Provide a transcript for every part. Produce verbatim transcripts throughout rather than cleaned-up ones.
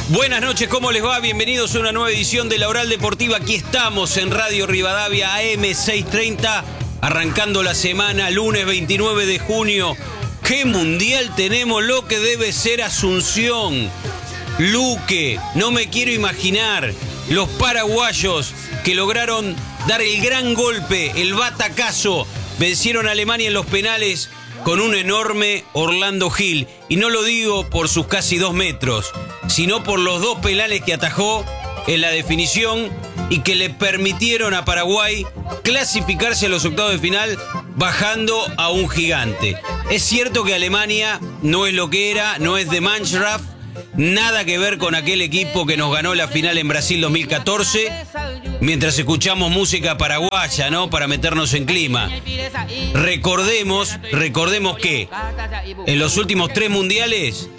Buenas noches, ¿cómo les va? Bienvenidos a una nueva edición de La Oral Deportiva. Aquí estamos en Radio Rivadavia A M seiscientos treinta, arrancando la semana, lunes veintinueve de junio. ¿Qué mundial tenemos? Lo que debe ser Asunción, Luque, no me quiero imaginar. Los paraguayos que lograron dar el gran golpe, el batacazo, vencieron a Alemania en los penales con un enorme Orlando Gil. Y no lo digo por sus casi dos metros, sino por los dos penales que atajó en la definición y que le permitieron a Paraguay clasificarse a los octavos de final bajando a un gigante. Es cierto que Alemania no es lo que era, no es de Mannschaft, nada que ver con aquel equipo que nos ganó la final en Brasil dos mil catorce, mientras escuchamos música paraguaya, ¿no? Para meternos en clima. Recordemos, recordemos que en los últimos tres mundiales,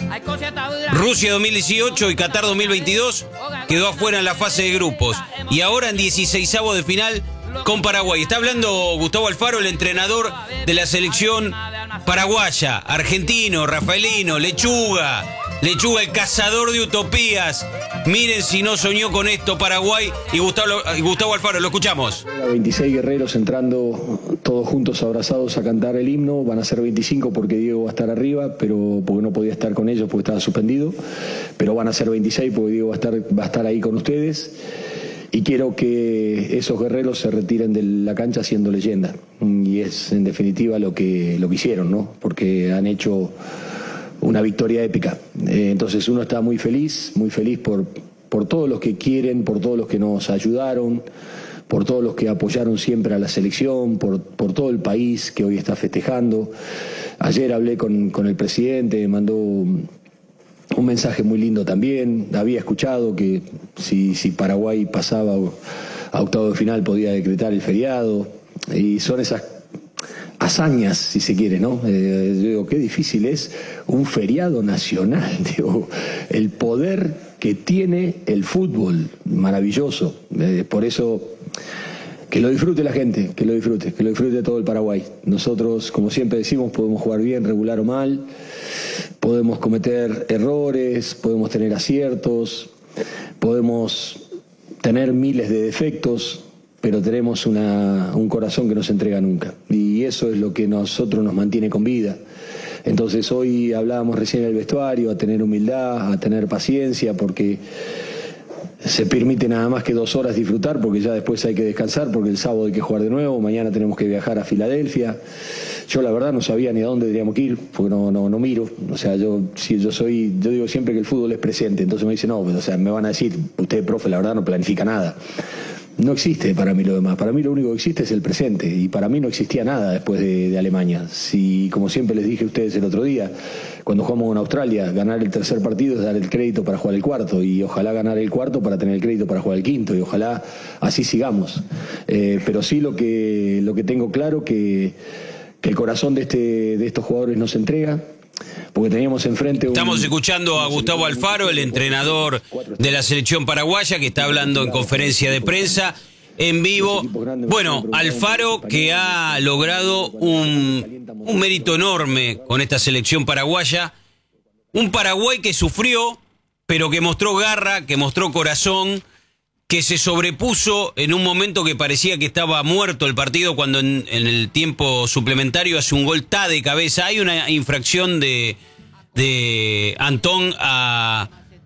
Rusia dos mil dieciocho y Qatar dos mil veintidós, quedó afuera en la fase de grupos. Y ahora en dieciseisavos de final con Paraguay. Está hablando Gustavo Alfaro, el entrenador de la selección paraguaya, argentino, rafaelino, Lechuga. Lechuga, el cazador de utopías. Miren si no soñó con esto Paraguay. Y Gustavo, y Gustavo Alfaro, lo escuchamos. veintiséis guerreros entrando todos juntos abrazados a cantar el himno. Van a ser veinticinco porque Diego va a estar arriba, pero porque no podía estar con ellos porque estaba suspendido. Pero van a ser veintiséis porque Diego va a estar, va a estar ahí con ustedes. Y quiero que esos guerreros se retiren de la cancha siendo leyenda. Y es en definitiva lo que, lo que hicieron, ¿no? Porque han hecho una victoria épica. Eh, entonces uno está muy feliz, muy feliz por, por todos los que quieren, por todos los que nos ayudaron, por todos los que apoyaron siempre a la selección, por, por todo el país que hoy está festejando. Ayer hablé con, con el presidente, me mandó un mensaje muy lindo también. Había escuchado que si, si Paraguay pasaba a octavo de final podía decretar el feriado. Y son esas hazañas, si se quiere, ¿no? Eh, yo digo, qué difícil es un feriado nacional, digo, el poder que tiene el fútbol, maravilloso. Eh, por eso, que lo disfrute la gente, que lo disfrute, que lo disfrute todo el Paraguay. Nosotros, como siempre decimos, podemos jugar bien, regular o mal, podemos cometer errores, podemos tener aciertos, podemos tener miles de defectos, pero tenemos una, un corazón que no se entrega nunca. Y eso es lo que nosotros nos mantiene con vida. Entonces hoy hablábamos recién en el vestuario, a tener humildad, a tener paciencia, porque se permite nada más que dos horas disfrutar, porque ya después hay que descansar, porque el sábado hay que jugar de nuevo, mañana tenemos que viajar a Filadelfia. Yo la verdad no sabía ni a dónde teníamos que ir, porque no, no, no miro. O sea, yo, si yo soy, yo digo siempre que el fútbol es presente, entonces me dicen, no, o sea, me van a decir, usted, profe, la verdad no planifica nada. No existe para mí lo demás. Para mí lo único que existe es el presente. Y para mí no existía nada después de, de Alemania. Si, como siempre les dije a ustedes el otro día, cuando jugamos con Australia, ganar el tercer partido es dar el crédito para jugar el cuarto. Y ojalá ganar el cuarto para tener el crédito para jugar el quinto. Y ojalá así sigamos. Eh, pero sí lo que, lo que tengo claro que, que el corazón de, este, de estos jugadores no se entrega. Porque teníamos enfrente un... Estamos escuchando a Gustavo Alfaro, el entrenador de la selección paraguaya, que está hablando en conferencia de prensa en vivo. Bueno, Alfaro, que ha logrado un, un mérito enorme con esta selección paraguaya. Un Paraguay que sufrió, pero que mostró garra, que mostró corazón, que se sobrepuso en un momento que parecía que estaba muerto el partido, cuando en, en el tiempo suplementario hace un gol ta de cabeza. Hay una infracción de, de Antón a,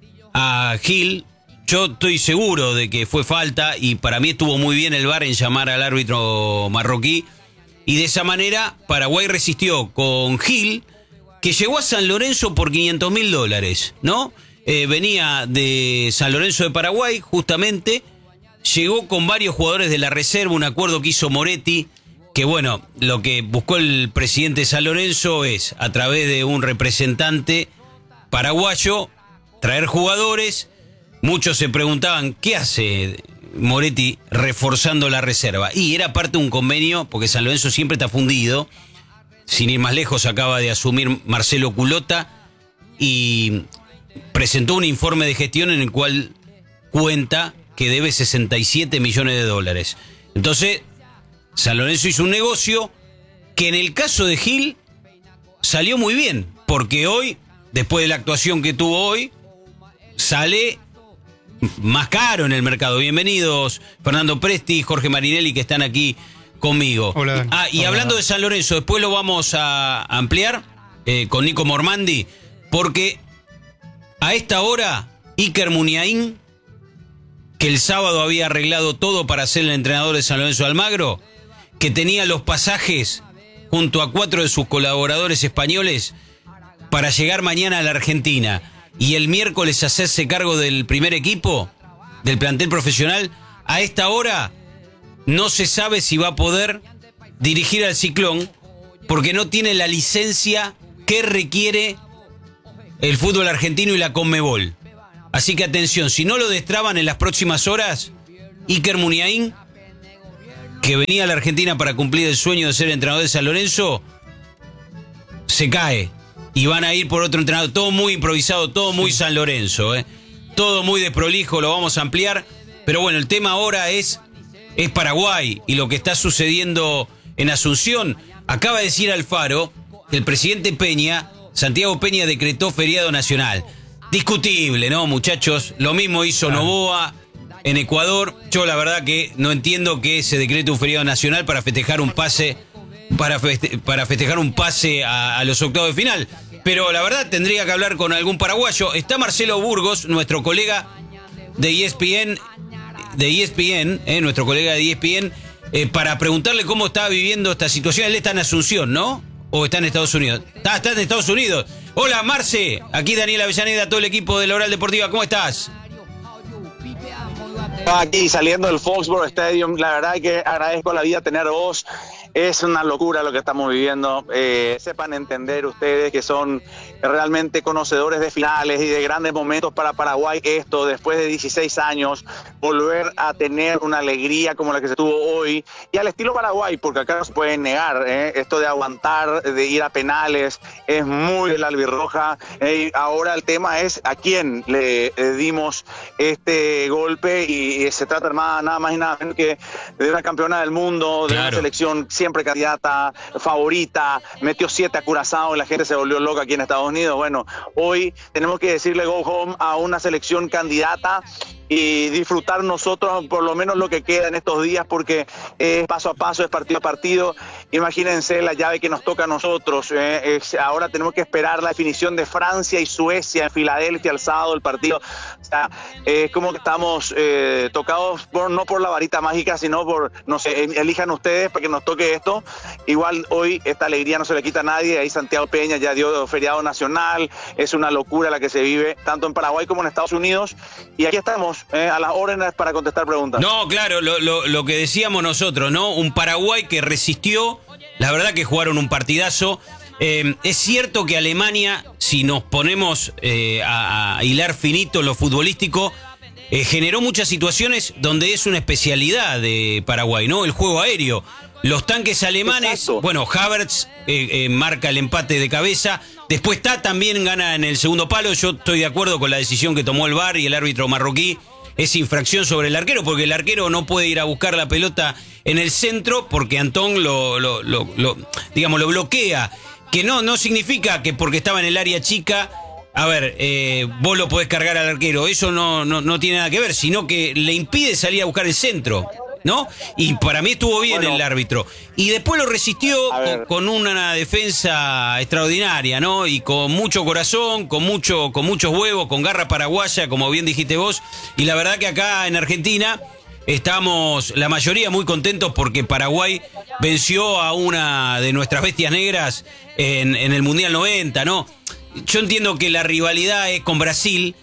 a Gil. Yo estoy seguro de que fue falta, y para mí estuvo muy bien el V A R en llamar al árbitro marroquí. Y de esa manera Paraguay resistió con Gil, que llegó a San Lorenzo por quinientos mil dólares, ¿no? Eh, venía de San Lorenzo de Paraguay, justamente. Llegó con varios jugadores de la reserva, un acuerdo que hizo Moretti, que bueno, lo que buscó el presidente de San Lorenzo es, a través de un representante paraguayo, traer jugadores. Muchos se preguntaban, ¿qué hace Moretti reforzando la reserva? Y era parte de un convenio, porque San Lorenzo siempre está fundido. Sin ir más lejos, acaba de asumir Marcelo Culota y presentó un informe de gestión en el cual cuenta que debe sesenta y siete millones de dólares. Entonces, San Lorenzo hizo un negocio que en el caso de Gil salió muy bien, porque hoy, después de la actuación que tuvo hoy, sale más caro en el mercado. Bienvenidos Fernando Presti, Jorge Marinelli, que están aquí conmigo. Hola. Ah, y Hola. Hablando de San Lorenzo, después lo vamos a ampliar eh, con Nico Mormandi, porque a esta hora Iker Muniain, que el sábado había arreglado todo para ser el entrenador de San Lorenzo de Almagro, que tenía los pasajes junto a cuatro de sus colaboradores españoles para llegar mañana a la Argentina y el miércoles hacerse cargo del primer equipo, del plantel profesional, a esta hora no se sabe si va a poder dirigir al Ciclón porque no tiene la licencia que requiere el fútbol argentino y la Conmebol. Así que atención, si no lo destraban en las próximas horas, Iker Muniain, que venía a la Argentina para cumplir el sueño de ser entrenador de San Lorenzo, se cae. Y van a ir por otro entrenador. Todo muy improvisado, todo muy San Lorenzo, ¿eh? Todo muy desprolijo, lo vamos a ampliar. Pero bueno, el tema ahora es, es Paraguay y lo que está sucediendo en Asunción. Acaba de decir Alfaro que el presidente Peña, Santiago Peña, decretó feriado nacional. Discutible, ¿no, muchachos? Lo mismo hizo Noboa en Ecuador. Yo la verdad que no entiendo que se decrete un feriado nacional para festejar un pase, para, feste, para festejar un pase a, a los octavos de final. Pero la verdad tendría que hablar con algún paraguayo. Está Marcelo Burgos, nuestro colega de E S P N, de E S P N, eh, nuestro colega de E S P N, eh, para preguntarle cómo está viviendo esta situación. Él está en Asunción, ¿no? ¿O está en Estados Unidos? Está, está en Estados Unidos. Hola, Marce. Aquí Daniel Avellaneda, todo el equipo de la Oral Deportiva. ¿Cómo estás? Aquí saliendo del Foxborough Stadium, la verdad es que agradezco la vida tener vos. Es una locura lo que estamos viviendo. Eh, sepan entender ustedes que son realmente conocedores de finales y de grandes momentos para Paraguay. Esto, después de dieciséis años, volver a tener una alegría como la que se tuvo hoy y al estilo Paraguay, porque acá no se pueden negar, ¿eh? Esto de aguantar, de ir a penales, es muy de la albirroja. Eh, ahora el tema es a quién le eh, dimos este golpe y, y se trata nada, nada más y nada menos que de una campeona del mundo, de claro. Una selección siempre candidata, favorita, metió siete a Curazao y la gente se volvió loca aquí en Estados Unidos. Bueno, hoy tenemos que decirle go home a una selección candidata y disfrutar nosotros por lo menos lo que queda en estos días, porque es paso a paso, es partido a partido. Imagínense la llave que nos toca a nosotros, eh, es, ahora tenemos que esperar la definición de Francia y Suecia en Filadelfia el sábado el partido. O sea, es como que estamos eh, tocados por, no por la varita mágica, sino por, no sé, elijan ustedes para que nos toque esto. Igual hoy esta alegría no se le quita a nadie. Ahí Santiago Peña ya dio feriado nacional, es una locura la que se vive tanto en Paraguay como en Estados Unidos, y aquí estamos Eh, a las órdenes para contestar preguntas. No, claro, lo, lo, lo que decíamos nosotros, ¿no? Un Paraguay que resistió, la verdad que jugaron un partidazo. Eh, es cierto que Alemania, si nos ponemos eh, a, a hilar finito lo futbolístico, eh, generó muchas situaciones donde es una especialidad de Paraguay, ¿no? El juego aéreo. Los tanques alemanes, exacto. Bueno, Havertz eh, eh, marca el empate de cabeza. Después Tá también gana en el segundo palo. Yo estoy de acuerdo con la decisión que tomó el V A R y el árbitro marroquí. Es infracción sobre el arquero, porque el arquero no puede ir a buscar la pelota en el centro porque Antón lo, lo, lo, lo digamos, lo bloquea. Que no, no significa que porque estaba en el área chica, a ver, eh, vos lo podés cargar al arquero. Eso no, no, no tiene nada que ver, sino que le impide salir a buscar el centro, ¿no? Y para mí estuvo bien bueno, el árbitro. Y después lo resistió con, con una defensa extraordinaria, ¿no? Y con mucho corazón, con mucho, con muchos huevos, con garra paraguaya, como bien dijiste vos. Y la verdad que acá en Argentina estamos la mayoría muy contentos porque Paraguay venció a una de nuestras bestias negras en, en el Mundial noventa, ¿no? Yo entiendo que la rivalidad es con Brasil,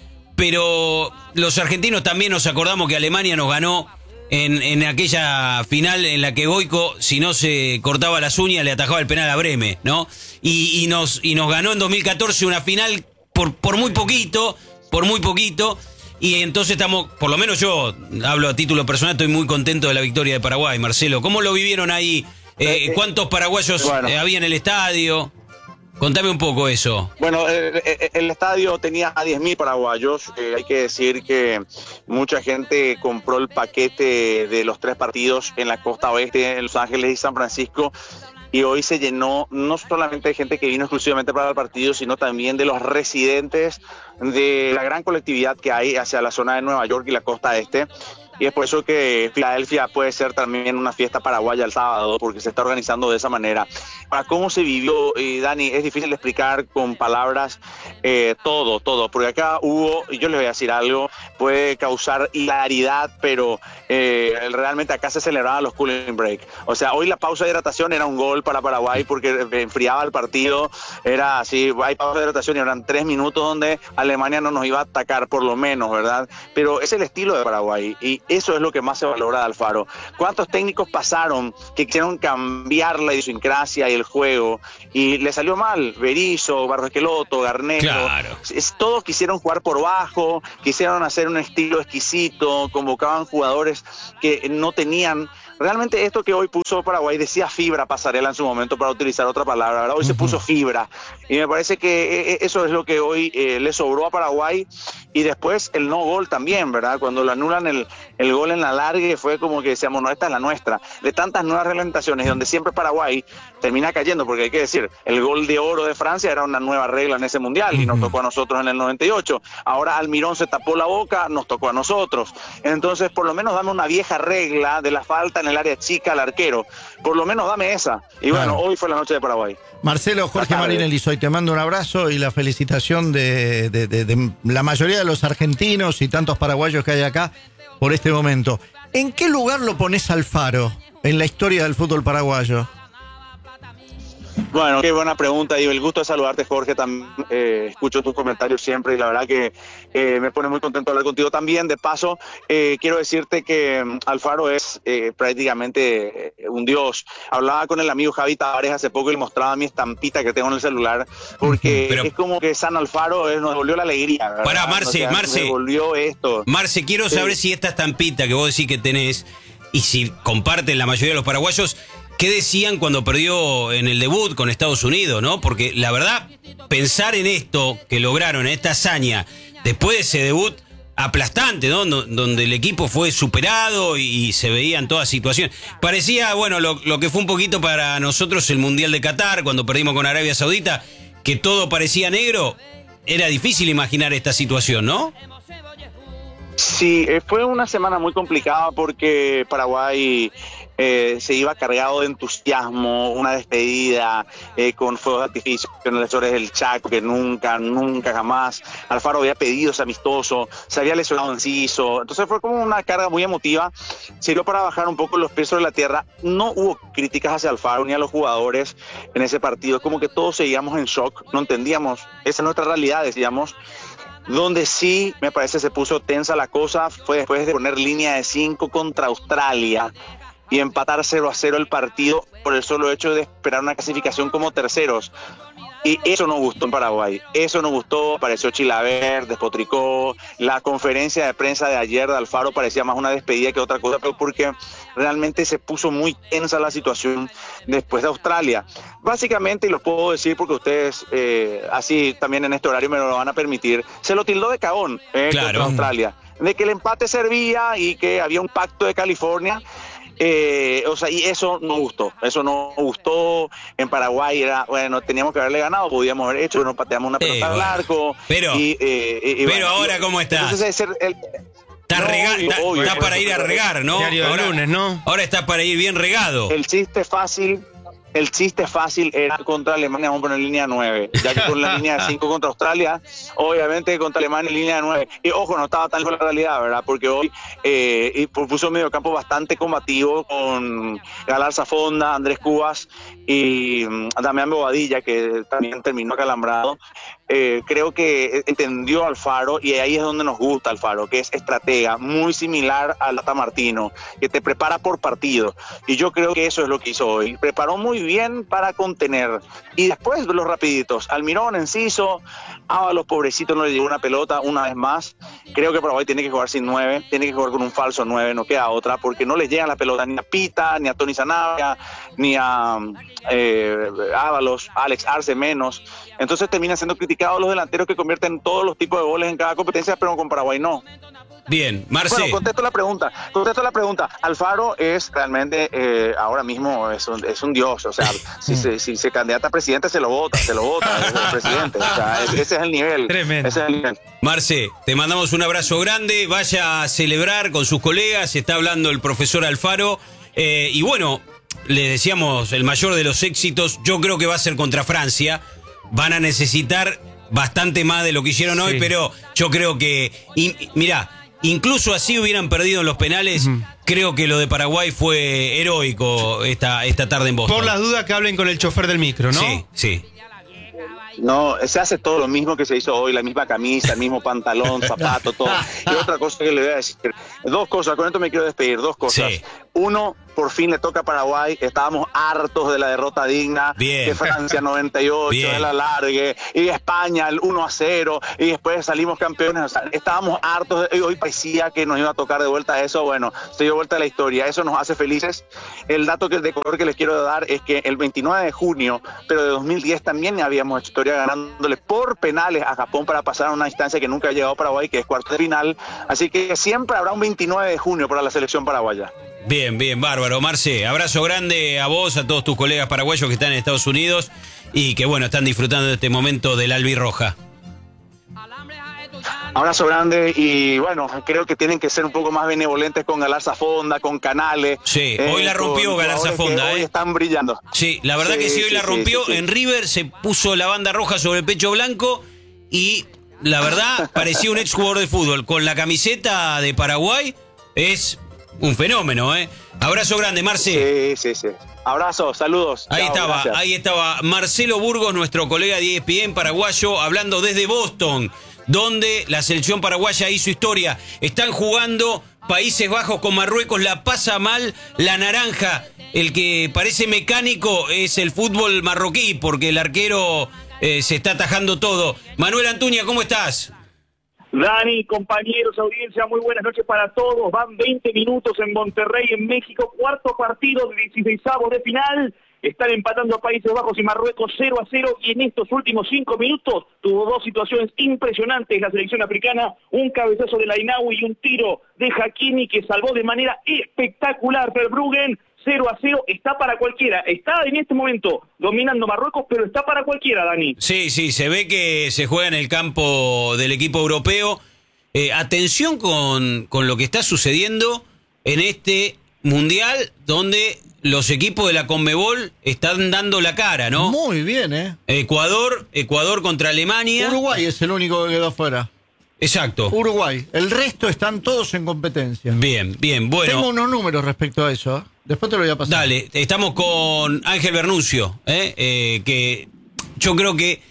pero los argentinos también nos acordamos que Alemania nos ganó En, en aquella final en la que Goico, si no se cortaba las uñas, le atajaba el penal a Breme, ¿no? Y, y, nos, y nos ganó en dos mil catorce una final por, por muy poquito, por muy poquito. Y entonces estamos, por lo menos yo hablo a título personal, estoy muy contento de la victoria de Paraguay. Marcelo, ¿cómo lo vivieron ahí? Eh, ¿Cuántos paraguayos bueno. eh, había en el estadio? Contame un poco eso. Bueno, el, el estadio tenía a diez mil paraguayos. Eh, hay que decir que mucha gente compró el paquete de los tres partidos en la costa oeste, en Los Ángeles y San Francisco. Y hoy se llenó no solamente de gente que vino exclusivamente para el partido, sino también de los residentes de la gran colectividad que hay hacia la zona de Nueva York y la costa este. Y es por eso que Filadelfia puede ser también una fiesta paraguaya el sábado, porque se está organizando de esa manera. Para cómo se vivió, y Dani, es difícil de explicar con palabras eh, todo, todo, porque acá hubo, y yo les voy a decir algo, puede causar hilaridad, pero eh, realmente acá se celebraban los cooling break. O sea, hoy la pausa de hidratación era un gol para Paraguay porque enfriaba el partido, era así, hay pausa de hidratación y eran tres minutos donde Alemania no nos iba a atacar por lo menos, ¿verdad? Pero es el estilo de Paraguay y eso es lo que más se valora de Alfaro. ¿Cuántos técnicos pasaron que quisieron cambiar la idiosincrasia y el juego y le salió mal? Berizzo, Barros Esqueloto, Garnero. Claro. Es, todos quisieron jugar por bajo, quisieron hacer un estilo exquisito, convocaban jugadores que no tenían... Realmente esto que hoy puso Paraguay, decía fibra pasarela en su momento para utilizar otra palabra, ¿verdad? Hoy uh-huh. se puso fibra y me parece que eso es lo que hoy eh, le sobró a Paraguay y después el no gol también, ¿verdad? Cuando lo anulan el, el gol en la largue fue como que decíamos, no, esta es la nuestra. De tantas nuevas reglamentaciones y donde siempre Paraguay termina cayendo, porque hay que decir, el gol de oro de Francia era una nueva regla en ese mundial y nos tocó a nosotros en el noventa y ocho. Ahora Almirón se tapó la boca, nos tocó a nosotros. Entonces, por lo menos dame una vieja regla de la falta en el área chica al arquero, por lo menos dame esa. Y bueno, claro. Hoy fue la noche de Paraguay. Marcelo, Jorge Marín Elizoy, te mando un abrazo y la felicitación de, de, de, de la mayoría de los argentinos y tantos paraguayos que hay acá por este momento. ¿En qué lugar lo pones Alfaro en la historia del fútbol paraguayo? Bueno, qué buena pregunta y el gusto de saludarte, Jorge. También eh, escucho tus comentarios siempre y la verdad que eh, me pone muy contento hablar contigo también. De paso, eh, quiero decirte que um, Alfaro es eh, prácticamente eh, un dios. Hablaba con el amigo Javi Tavares hace poco y le mostraba mi estampita que tengo en el celular porque Pero, es como que San Alfaro eh, nos devolvió la alegría, ¿verdad? Pará, Marce, o sea, Marce. Nos devolvió esto. Marce, quiero sí. saber si esta estampita que vos decís que tenés y si comparten la mayoría de los paraguayos, ¿qué decían cuando perdió en el debut con Estados Unidos, no? Porque la verdad, pensar en esto que lograron, en esta hazaña, después de ese debut aplastante, ¿no? Donde el equipo fue superado y se veían todas situaciones. Parecía, bueno, lo, lo que fue un poquito para nosotros el Mundial de Qatar, cuando perdimos con Arabia Saudita, que todo parecía negro. Era difícil imaginar esta situación, ¿no? Sí, fue una semana muy complicada porque Paraguay eh, se iba cargado de entusiasmo, una despedida eh, con fuegos de artificio en las Azores del Chaco, que nunca, nunca jamás Alfaro había pedido ese amistoso, se había lesionado Enciso, entonces fue como una carga muy emotiva, sirvió para bajar un poco los pies sobre la tierra. No hubo críticas hacia Alfaro ni a los jugadores en ese partido, como que todos seguíamos en shock, no entendíamos, esa es nuestra realidad, decíamos. Donde sí me parece se puso tensa la cosa fue después de poner línea de cinco contra Australia y empatar cero a cero el partido por el solo hecho de esperar una clasificación como terceros. Y eso no gustó en Paraguay, eso no gustó, apareció Chilaver, despotricó, la conferencia de prensa de ayer de Alfaro parecía más una despedida que otra cosa, pero porque realmente se puso muy tensa la situación después de Australia. Básicamente, y lo puedo decir porque ustedes, eh, así también en este horario me lo van a permitir, se lo tildó de cagón eh, claro. contra Australia, de que el empate servía y que había un pacto de California. Eh, o sea, y eso no gustó, eso no gustó. En Paraguay era, bueno, teníamos que haberle ganado, podíamos haber hecho, nos pateamos una pelota eh, al bueno. arco. Pero, y, eh, y, y, pero bueno, ahora, ¿cómo estás? Entonces, el, el, Está, no, rega obvio, está, obvio, está obvio, para ir a regar, ¿no? Ahora, lunes, ¿no? Ahora está para ir bien regado. El chiste fácil. El chiste fácil era contra Alemania, vamos a poner línea nueve, ya que con la línea de cinco contra Australia, obviamente contra Alemania en línea de nueve. Y ojo, no estaba tan con la realidad, ¿verdad? Porque hoy eh, puso un mediocampo bastante combativo con Galarza Fonda, Andrés Cubas y um, Damián Bobadilla, que también terminó acalambrado. Eh, creo que entendió Alfaro y ahí es donde nos gusta Alfaro, que es estratega, muy similar al Tata Martino, que te prepara por partido. Y yo creo que eso es lo que hizo hoy. Preparó muy bien para contener. Y después los rapiditos, Almirón, Enciso, Ábalos, pobrecito, no le llegó una pelota una vez más. Creo que Paraguay tiene que jugar sin nueve, tiene que jugar con un falso nueve, no queda otra, porque no les llegan las pelotas ni a Pita, ni a Tony Sanabria, ni a eh, Ábalos, Alex Arce menos. Entonces terminan siendo criticados los delanteros que convierten todos los tipos de goles en cada competencia, pero con Paraguay no. Bien, Marce. Bueno, contesto la pregunta. Contesto la pregunta. Alfaro es realmente, eh, ahora mismo, es un, es un dios. O sea, si se, si se candidata a presidente, se lo vota, se lo vota el presidente. O sea, ese, ese es el nivel. Tremendo. Ese es el nivel. Marce, te mandamos un abrazo grande. Vaya a celebrar con sus colegas. Está hablando el profesor Alfaro. Eh, y bueno, le decíamos el mayor de los éxitos. Yo creo que va a ser contra Francia. Van a necesitar bastante más de lo que hicieron Sí. hoy, pero yo creo que, y, mirá, incluso así hubieran perdido en los penales. Uh-huh. Creo que lo de Paraguay fue heroico esta, esta tarde en Boston. Por las dudas que hablen con el chofer del micro, ¿no? Sí, sí. No, se hace todo lo mismo que se hizo hoy, la misma camisa, el mismo pantalón, zapato, todo. Y otra cosa que le voy a decir, dos cosas, con esto me quiero despedir, dos cosas. Sí. Uno, por fin le toca a Paraguay, estábamos hartos de la derrota digna, Bien. de Francia noventa y ocho, Bien. de la largue, y España el uno a cero, y después salimos campeones, o sea, estábamos hartos, de, y hoy parecía que nos iba a tocar de vuelta eso, bueno, se dio vuelta la historia, eso nos hace felices. El dato que, de color que les quiero dar es que el veintinueve de junio, pero de dos mil diez también habíamos hecho historia ganándole por penales a Japón para pasar a una instancia que nunca ha llegado a Paraguay, que es cuarto de final, así que siempre habrá un veintinueve de junio para la selección paraguaya. Bien, bien, bárbaro. Marce, abrazo grande a vos, a todos tus colegas paraguayos que están en Estados Unidos y que, bueno, están disfrutando de este momento del albirroja. Abrazo grande y, bueno, creo que tienen que ser un poco más benevolentes con Galarza Fonda, con Canales. Sí, eh, hoy la rompió Galarza Fonda, ¿eh? Hoy están brillando. Sí, la verdad sí, que sí, hoy sí, la rompió. Sí, sí, sí. En River se puso la banda roja sobre el pecho blanco y, la verdad, parecía un exjugador de fútbol. Con la camiseta de Paraguay es... un fenómeno, ¿eh? Abrazo grande, Marce. Sí, sí, sí. Abrazo, saludos. Ahí Chao, estaba, gracias. ahí estaba Marcelo Burgos, nuestro colega de E S P N paraguayo, hablando desde Boston, donde la selección paraguaya hizo historia. Están jugando Países Bajos con Marruecos, la pasa mal la naranja. El que parece mecánico es el fútbol marroquí, porque el arquero eh, se está atajando todo. Manuel Antuña, ¿cómo estás? Dani, compañeros, audiencia, muy buenas noches para todos. Van veinte minutos en Monterrey, en México, cuarto partido de dieciseisavos de final. Están empatando a Países Bajos y Marruecos cero a cero y en estos últimos cinco minutos tuvo dos situaciones impresionantes la selección africana, un cabezazo de Lainaui y un tiro de Hakimi que salvó de manera espectacular Verbruggen. cero a cero, está para cualquiera. Está en este momento dominando Marruecos, pero está para cualquiera, Dani. Sí, sí, se ve que se juega en el campo del equipo europeo. Eh, atención con, con lo que está sucediendo en este Mundial, donde los equipos de la Conmebol están dando la cara, ¿no? Muy bien, ¿eh? Ecuador, Ecuador contra Alemania. Uruguay es el único que quedó fuera. Exacto. Uruguay. El resto están todos en competencia. Bien, bien, bueno. Tengo unos números respecto a eso, ¿eh? Después te lo voy a pasar. Dale, estamos con Ángel Bernuncio, ¿eh? Eh, que yo creo que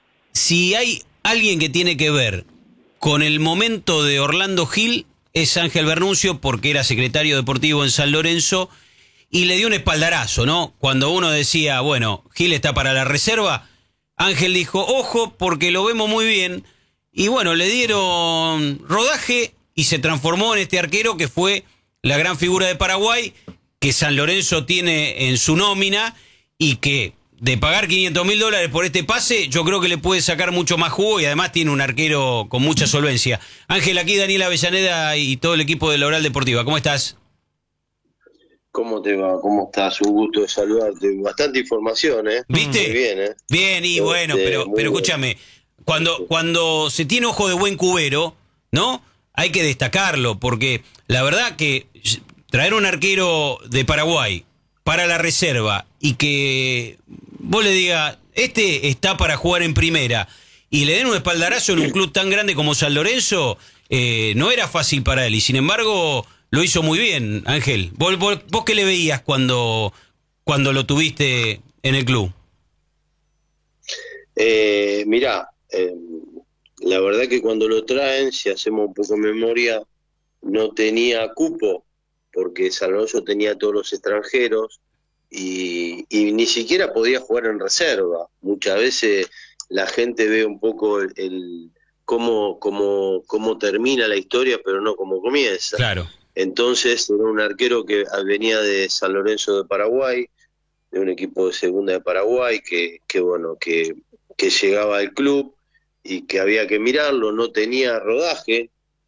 si hay alguien que tiene que ver con el momento de Orlando Gil, es Ángel Bernuncio, porque era secretario deportivo en San Lorenzo y le dio un espaldarazo, ¿no? Cuando uno decía, bueno, Gil está para la reserva, Ángel dijo, ojo, porque lo vemos muy bien. Y bueno, le dieron rodaje y se transformó en este arquero que fue la gran figura de Paraguay, que San Lorenzo tiene en su nómina y que de pagar quinientos mil dólares por este pase, yo creo que le puede sacar mucho más jugo y además tiene un arquero con mucha solvencia. Ángel, aquí Daniela Avellaneda y todo el equipo de la Oral Deportiva. ¿Cómo estás? ¿Cómo te va? ¿Cómo estás? Un gusto de saludarte. Bastante información, ¿eh? ¿Viste? Muy bien, ¿eh? Bien, y bueno, este, pero, pero escúchame, cuando, cuando se tiene ojo de buen cubero, ¿no? Hay que destacarlo, porque la verdad que traer un arquero de Paraguay para la reserva y que vos le digas, este está para jugar en primera, y le den un espaldarazo en un club tan grande como San Lorenzo, eh, no era fácil para él, y sin embargo lo hizo muy bien, Ángel. ¿Vos, vos, vos qué le veías cuando, cuando lo tuviste en el club? Eh, mirá, eh, la verdad que cuando lo traen, si hacemos un poco de memoria, no tenía cupo, porque San Lorenzo tenía todos los extranjeros y, y ni siquiera podía jugar en reserva. Muchas veces la gente ve un poco el, el cómo, cómo, cómo termina la historia, pero no cómo comienza. Claro. Entonces era un arquero que venía de San Lorenzo de Paraguay, de un equipo de segunda de Paraguay, que, que bueno, que, que llegaba al club y que había que mirarlo, no tenía rodaje,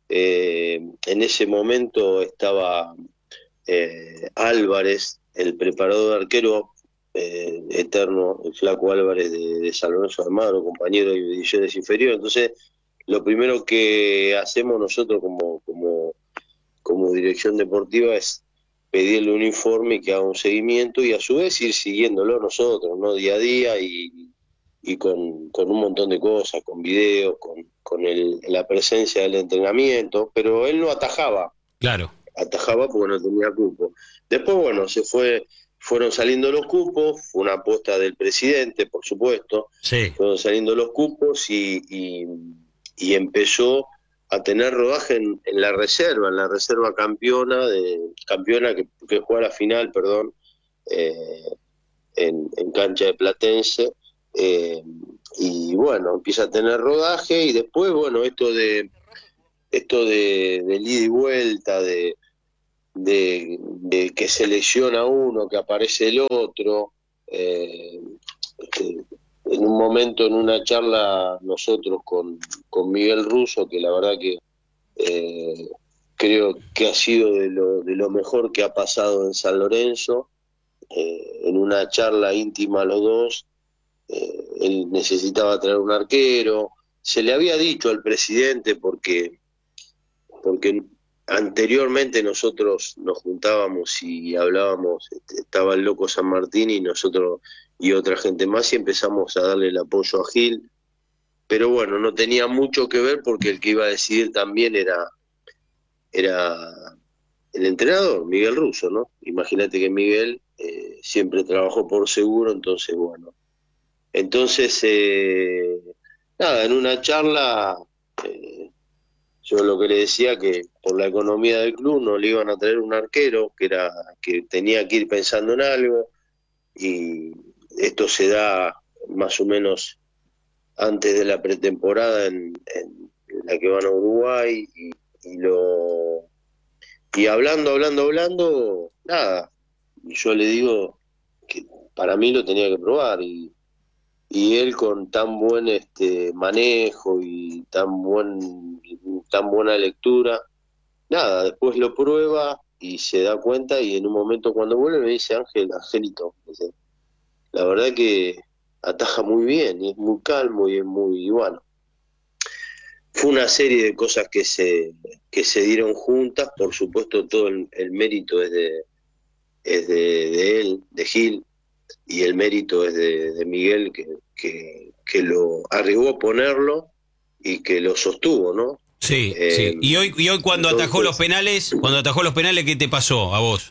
eh, en ese momento estaba eh, Álvarez, el preparador de arquero, eh, eterno, el flaco Álvarez de, de San Lorenzo de Almagro, compañero de divisiones inferiores. Entonces, lo primero que hacemos nosotros como, como, como dirección deportiva es pedirle un informe y que haga un seguimiento y a su vez ir siguiéndolo nosotros, ¿no? Día a día y, y con, con un montón de cosas, con videos, con, con el, la presencia del entrenamiento, pero él no atajaba. Claro. Atajaba porque no tenía cupo. Después, bueno, se fue, fueron saliendo los cupos, fue una aposta del presidente, por supuesto, sí. Fueron saliendo los cupos y, y, y empezó a tener rodaje en, en la reserva, en la reserva campeona, de campeona que, que juega la final, perdón, eh, en, en cancha de Platense, eh, y bueno, empieza a tener rodaje y después, bueno, esto de esto de, de ida y vuelta, de, de, de que se lesiona uno, que aparece el otro, eh, este, en un momento, en una charla nosotros con, con Miguel Russo, que la verdad que eh, creo que ha sido de lo, de lo mejor que ha pasado en San Lorenzo, eh, en una charla íntima los dos, eh, él necesitaba traer un arquero, se le había dicho al presidente porque, porque anteriormente nosotros nos juntábamos y hablábamos, estaba el Loco San Martín y nosotros y otra gente más y empezamos a darle el apoyo a Gil, pero bueno, no tenía mucho que ver porque el que iba a decidir también era era el entrenador, Miguel Russo, ¿no? Imagínate que Miguel eh, siempre trabajó por seguro, entonces bueno, entonces eh, nada, en una charla eh, yo lo que le decía que por la economía del club no le iban a traer un arquero, que era que tenía que ir pensando en algo, y esto se da más o menos antes de la pretemporada en, en la que van a Uruguay, y, y lo y hablando, hablando, hablando, nada, yo le digo que para mí lo tenía que probar, y y él con tan buen este manejo y tan buen tan buena lectura, nada, después lo prueba y se da cuenta, y en un momento cuando vuelve me dice: Ángel, Angelito, dice, la verdad que ataja muy bien y es muy calmo y es muy bueno. Fue una serie de cosas que se que se dieron juntas, por supuesto todo el, el mérito es de es de, de él, de Gil, y el mérito es de, de Miguel, que, que, que lo arriesgó a ponerlo y que lo sostuvo, ¿no? Sí, eh, sí. Y hoy, y hoy cuando entonces, atajó los penales, cuando atajó los penales, ¿qué te pasó a vos?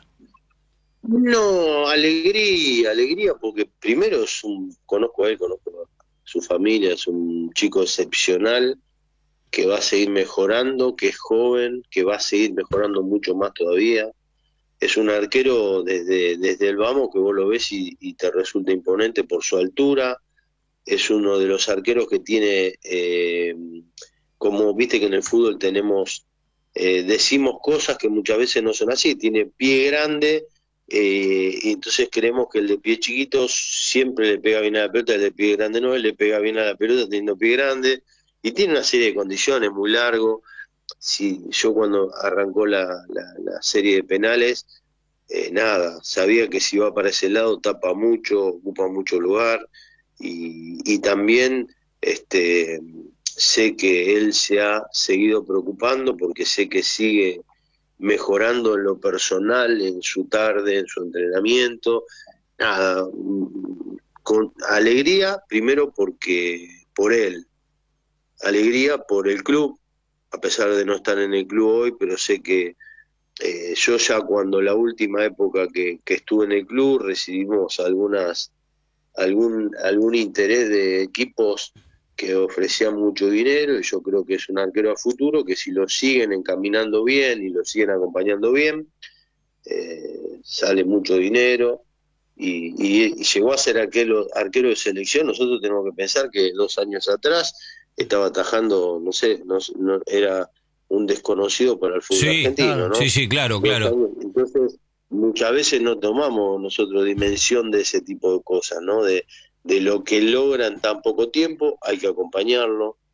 No, alegría, alegría, porque primero es un, conozco a él, conozco a su familia, es un chico excepcional, que va a seguir mejorando, que es joven, que va a seguir mejorando mucho más todavía. Es un arquero desde, desde el vamos que vos lo ves y, y te resulta imponente por su altura. Es uno de los arqueros que tiene, eh, como viste que en el fútbol tenemos, eh, decimos cosas que muchas veces no son así. Tiene pie grande, eh, y entonces creemos que el de pie chiquito siempre le pega bien a la pelota, el de pie grande no, él le pega bien a la pelota teniendo pie grande. Y tiene una serie de condiciones, muy largo. Sí, yo cuando arrancó la, la, la serie de penales, eh, nada, sabía que si va para ese lado tapa mucho, ocupa mucho lugar, y, y también este, sé que él se ha seguido preocupando porque sé que sigue mejorando en lo personal, en su tarde, en su entrenamiento. Nada, con alegría, primero porque por él, alegría por el club, a pesar de no estar en el club hoy, pero sé que eh, yo ya cuando la última época que, que estuve en el club recibimos algunas algún algún interés de equipos que ofrecían mucho dinero, y yo creo que es un arquero a futuro que si lo siguen encaminando bien y lo siguen acompañando bien, eh, sale mucho dinero, y, y, y llegó a ser arquero, arquero de selección. Nosotros tenemos que pensar que dos años atrás estaba atajando, no sé, no, no era un desconocido para el fútbol Sí, argentino, claro, ¿no? sí, sí, claro, claro. Entonces, muchas veces no tomamos nosotros dimensión de ese tipo de cosas, ¿no? De, de lo que logra en tan poco tiempo, hay que acompañarlo,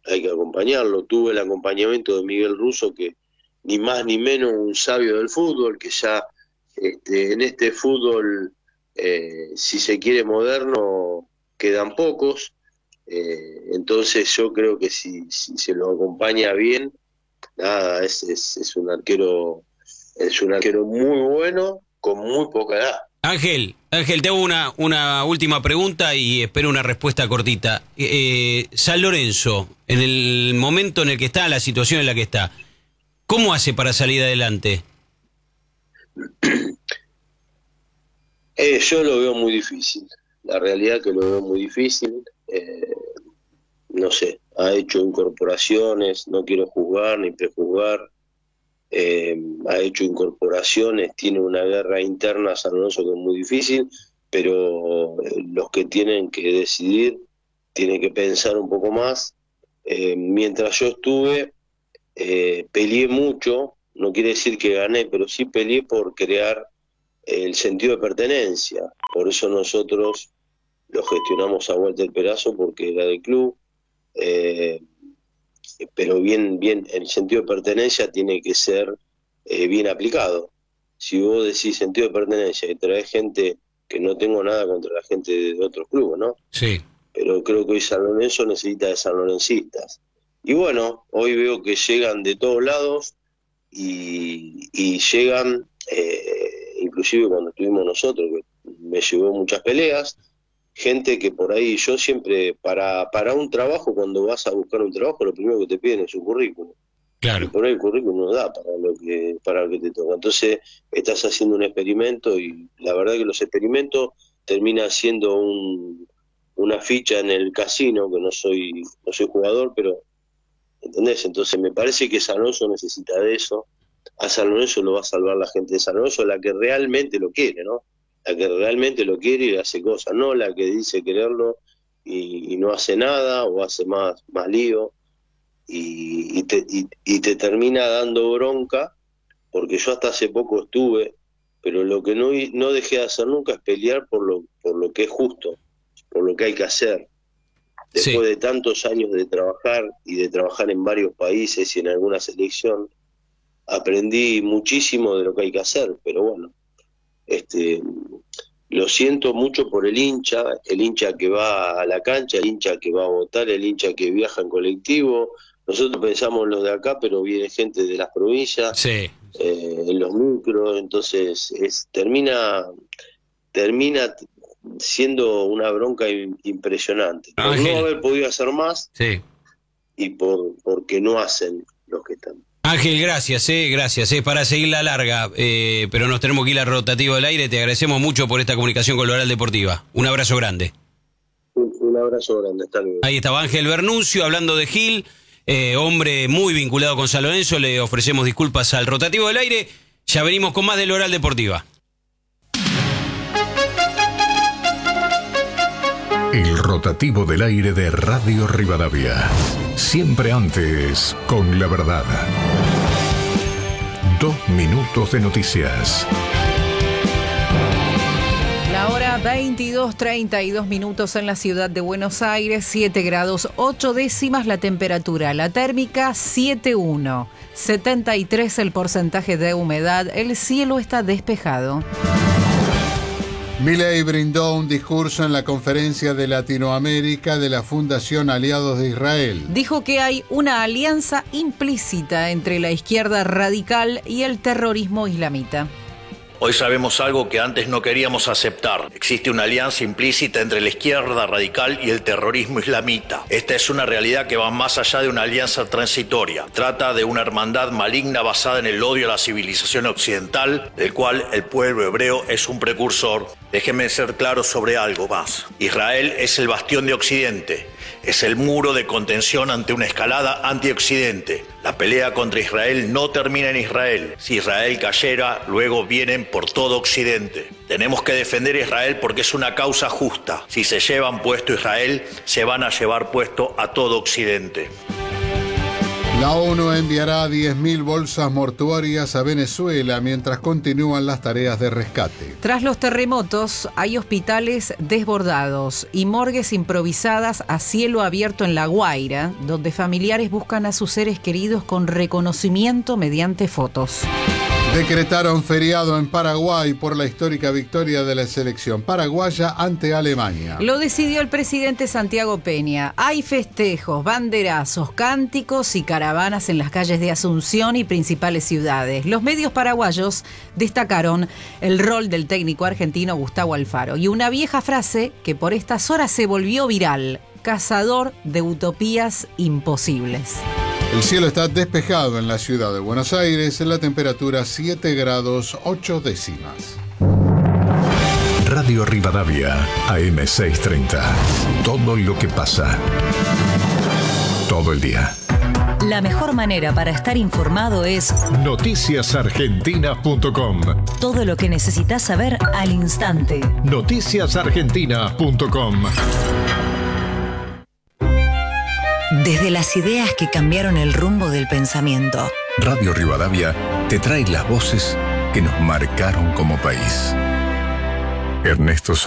hay que acompañarlo. Tuve el acompañamiento de Miguel Russo, que ni más ni menos un sabio del fútbol, que ya este, en este fútbol, eh, si se quiere moderno, quedan pocos. Eh, entonces yo creo que si, si se lo acompaña bien, nada, es, es, es un arquero, es un arquero muy bueno, con muy poca edad. Ángel, Ángel, te hago una, una última pregunta y espero una respuesta cortita. Eh, San Lorenzo, en el momento en el que está, la situación en la que está, ¿cómo hace para salir adelante? Eh, yo lo veo muy difícil. La realidad que lo veo muy difícil. Eh, no sé, ha hecho incorporaciones, no quiero juzgar ni prejuzgar. Eh, ha hecho incorporaciones, tiene una guerra interna San Lorenzo que es muy difícil, pero eh, los que tienen que decidir tienen que pensar un poco más. Eh, mientras yo estuve, eh, peleé mucho, no quiere decir que gané, pero sí peleé por crear el sentido de pertenencia. Por eso nosotros lo gestionamos a Walter Perazo, porque era del club. Eh, pero bien, bien, el sentido de pertenencia tiene que ser eh, bien aplicado. Si vos decís sentido de pertenencia y traes gente, que no tengo nada contra la gente de otros clubes, ¿no? Sí. Pero creo que hoy San Lorenzo necesita de sanlorencistas. Y bueno, hoy veo que llegan de todos lados y, y llegan, eh, inclusive cuando estuvimos nosotros, que me llevó muchas peleas, gente que por ahí, yo siempre, para para un trabajo, cuando vas a buscar un trabajo, lo primero que te piden es un currículum. Claro. Y por ahí el currículum no da para lo que para lo que te toca. Entonces, estás haciendo un experimento y la verdad que los experimentos terminan siendo un, una ficha en el casino, que no soy no soy jugador, pero, ¿entendés? Entonces, me parece que San Lorenzo necesita de eso. A San Lorenzo lo va a salvar la gente de San Lorenzo, la que realmente lo quiere, ¿no? La que realmente lo quiere y hace cosas, no la que dice quererlo y, y no hace nada o hace más, más lío y, y, te, y, y te termina dando bronca, porque yo hasta hace poco estuve, pero lo que no, no dejé de hacer nunca es pelear por lo, por lo que es justo, por lo que hay que hacer. Después sí. de tantos años de trabajar y de trabajar en varios países y en alguna selección, aprendí muchísimo de lo que hay que hacer, pero bueno. Este, lo siento mucho por el hincha, el hincha que va a la cancha, el hincha que va a votar, el hincha que viaja en colectivo. Nosotros pensamos en los de acá, pero viene gente de las provincias, sí. eh, en los micros, entonces es, termina termina siendo una bronca impresionante. Por Ángel. no haber podido hacer más sí. y por porque no hacen los que están. Ángel, gracias, eh, gracias, eh, para seguir la larga, eh, pero nos tenemos que ir a rotativo del aire. Te agradecemos mucho por esta comunicación con Oral Deportiva. Un abrazo grande. Un, un abrazo grande, hasta luego. Ahí estaba Ángel Bernuncio hablando de Gil, eh, hombre muy vinculado con San Lorenzo. Le ofrecemos disculpas al rotativo del aire. Ya venimos con más del Oral Deportiva. El rotativo del aire de Radio Rivadavia. Siempre antes, con la verdad. Dos minutos de noticias. La hora veintidós treinta y dos minutos en la ciudad de Buenos Aires, siete grados ocho décimas la temperatura, la térmica siete punto uno, setenta y tres el porcentaje de humedad, el cielo está despejado. Milei brindó un discurso en la conferencia de Latinoamérica de la Fundación Aliados de Israel. Dijo que hay una alianza implícita entre la izquierda radical y el terrorismo islamita. Hoy sabemos algo que antes no queríamos aceptar. Existe una alianza implícita entre la izquierda radical y el terrorismo islamita. Esta es una realidad que va más allá de una alianza transitoria. Trata de una hermandad maligna basada en el odio a la civilización occidental, del cual el pueblo hebreo es un precursor. Déjenme ser claro sobre algo más. Israel es el bastión de Occidente. Es el muro de contención ante una escalada anti-Occidente. La pelea contra Israel no termina en Israel. Si Israel cayera, luego vienen por todo Occidente. Tenemos que defender a Israel porque es una causa justa. Si se llevan puesto Israel, se van a llevar puesto a todo Occidente. La ONU enviará diez mil bolsas mortuorias a Venezuela mientras continúan las tareas de rescate. Tras los terremotos, hay hospitales desbordados y morgues improvisadas a cielo abierto en La Guaira, donde familiares buscan a sus seres queridos con reconocimiento mediante fotos. Decretaron feriado en Paraguay por la histórica victoria de la selección paraguaya ante Alemania. Lo decidió el presidente Santiago Peña. Hay festejos, banderazos, cánticos y caravanas en las calles de Asunción y principales ciudades. Los medios paraguayos destacaron el rol del técnico argentino Gustavo Alfaro y una vieja frase que por estas horas se volvió viral: cazador de utopías imposibles. El cielo está despejado en la ciudad de Buenos Aires, en la temperatura siete grados ocho décimas. Radio Rivadavia, A M seiscientos treinta. Todo lo que pasa. Todo el día. La mejor manera para estar informado es noticias argentinas punto com. Todo lo que necesitas saber al instante. noticias argentinas punto com. Desde las ideas que cambiaron el rumbo del pensamiento. Radio Rivadavia te trae las voces que nos marcaron como país. Ernesto